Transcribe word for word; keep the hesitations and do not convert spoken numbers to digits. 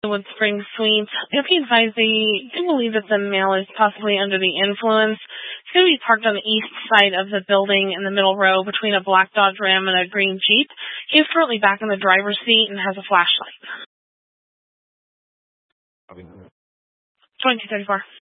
Wood Spring Suites. If you advise, they do believe that the male is possibly under the influence. It's going to be parked on the east side of the building in the middle row between a black Dodge Ram and a green Jeep. He is currently back in the driver's seat and has a flashlight. twenty-two thirty-four.